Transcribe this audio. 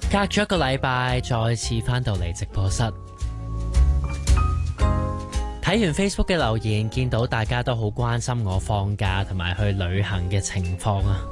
隔咗一個禮拜，再次返到嚟直播室。睇完 Facebook 嘅留言，見到大家都好關心我放假同埋去旅行嘅情況啊！